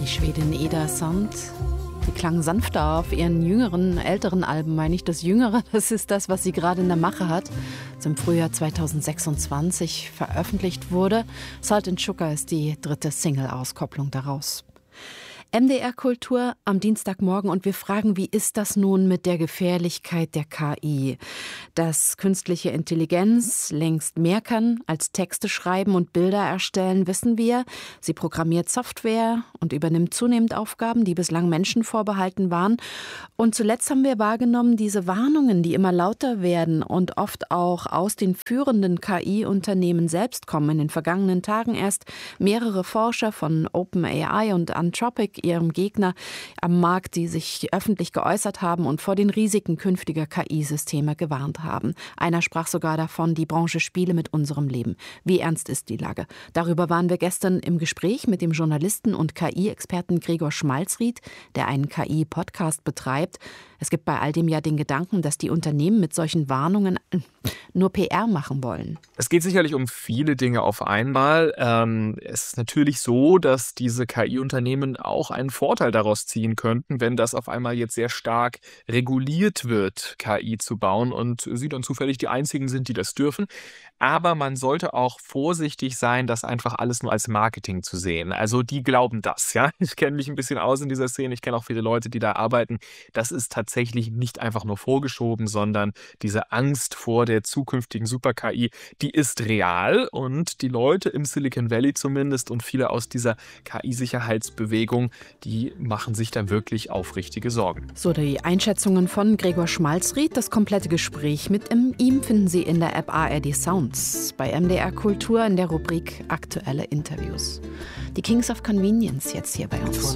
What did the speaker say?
Schwedin Ida Sand. Die klang sanfter auf ihren älteren Alben, meine ich. Das Jüngere, das ist das, was sie gerade in der Mache hat, das im Frühjahr 2026 veröffentlicht wurde. Salt and Sugar ist die 3. Single-Auskopplung daraus. MDR Kultur am Dienstagmorgen und wir fragen, wie ist das nun mit der Gefährlichkeit der KI? Dass künstliche Intelligenz längst mehr kann als Texte schreiben und Bilder erstellen, wissen wir. Sie programmiert Software und übernimmt zunehmend Aufgaben, die bislang Menschen vorbehalten waren. Und zuletzt haben wir wahrgenommen, diese Warnungen, die immer lauter werden und oft auch aus den führenden KI-Unternehmen selbst kommen. In den vergangenen Tagen erst mehrere Forscher von OpenAI und Anthropic, ihrem Gegner am Markt, die sich öffentlich geäußert haben und vor den Risiken künftiger KI-Systeme gewarnt haben. Einer sprach sogar davon, die Branche spiele mit unserem Leben. Wie ernst ist die Lage? Darüber waren wir gestern im Gespräch mit dem Journalisten und KI-Experten Gregor Schmalzried, der einen KI-Podcast betreibt. Es gibt bei all dem ja den Gedanken, dass die Unternehmen mit solchen Warnungen nur PR machen wollen. Es geht sicherlich um viele Dinge auf einmal. Es ist natürlich so, dass diese KI-Unternehmen auch einen Vorteil daraus ziehen könnten, wenn das auf einmal jetzt sehr stark reguliert wird, KI zu bauen und sie dann zufällig die einzigen sind, die das dürfen. Aber man sollte auch vorsichtig sein, das einfach alles nur als Marketing zu sehen. Also die glauben das, ja. Ich kenne mich ein bisschen aus in dieser Szene. Ich kenne auch viele Leute, die da arbeiten. Das ist tatsächlich nicht einfach nur vorgeschoben, sondern diese Angst vor der zukünftigen Super-KI, die ist real. Und die Leute im Silicon Valley zumindest und viele aus dieser KI-Sicherheitsbewegung, die machen sich dann wirklich aufrichtige Sorgen. So die Einschätzungen von Gregor Schmalzried. Das komplette Gespräch mit ihm finden Sie in der App ARD Sounds bei MDR Kultur in der Rubrik Aktuelle Interviews. Die Kings of Convenience jetzt hier bei uns.